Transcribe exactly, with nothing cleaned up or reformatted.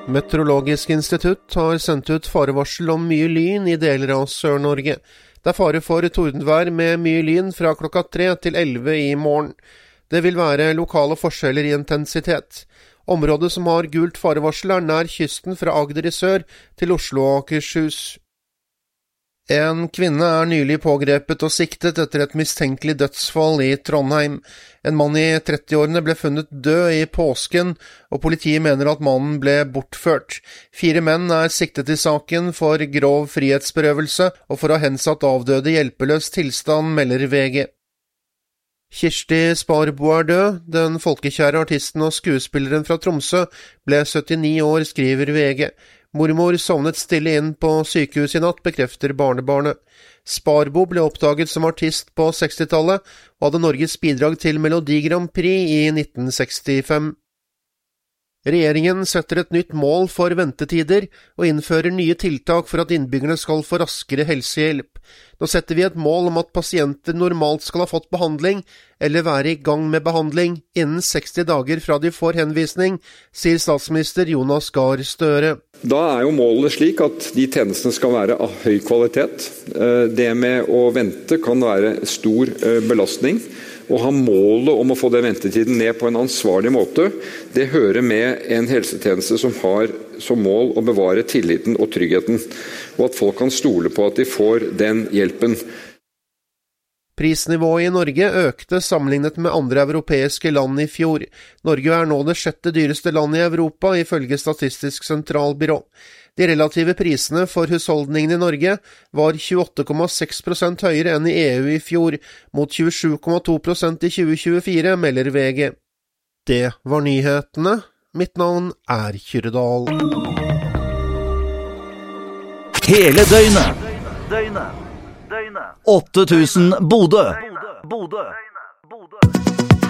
Meteorologisk institutt har sendt ut farevarsel om mye lyn i deler av Sør-Norge. Det er fare for tordenvær med mye lyn fra klokka tre til elleve i morgen. Det vil være lokale forskjeller i intensitet. Området som har gult farevarsel er nær kysten fra Agder i sør til Oslo og Akershus. En kvinne er nylig pågrepet og siktet etter et mistenkelig dødsfall i Trondheim. En mann i trettiårene ble funnet død i påsken, og politiet mener at mannen ble bortført. Fire menn er siktet i saken for grov frihetsberøvelse og for å ha hensatt avdøde i hjelpeløs tilstand, melder V G. Kirsti Sparbo er død. Den folkekjære artisten og skuespilleren fra Tromsø ble syttini år, skriver V G. Mormor sovnet stille inn på sykehus i natt, bekrefter barnebarnet. Sparbo ble oppdaget som artist på sekstitallet og hadde Norges bidrag til Melodi Grand Prix i nitten sekstifem. Regjeringen setter et nytt mål for ventetider og innfører nye tiltak for at innbyggerne skal få raskere helsehjelp. Nå setter vi et mål om at pasienter normalt skal ha fått behandling eller være i gang med behandling innen seksti dager fra de får henvisning, sier statsminister Jonas Gahr Støre. Da er jo målet slik at de tjenestene skal være av høy kvalitet. Det med å vente kan være stor belastning. Å ha målet om å få den ventetiden ned på en ansvarlig måte, det hører med en helsetjeneste som har som mål å bevare tilliten og tryggheten, og at folk kan stole på at de får den hjelpen. Prisnivået i Norge økte sammenlignet med andre europeiske land i fjor. Norge er nå det sjette dyreste landet i Europa, ifølge Statistisk sentralbyrå. De relative prisene for husholdningene i Norge var tjueåtte komma seks prosent høyere enn i E U i fjor, mot tjuesju komma to prosent i tjue tjuefire, melder V G. Det var nyhetene. Mitt navn er Kyrdal. Hele døgnet. Døgnet. Døgnet. åtte tusen Bodø. Bodø. Bodø.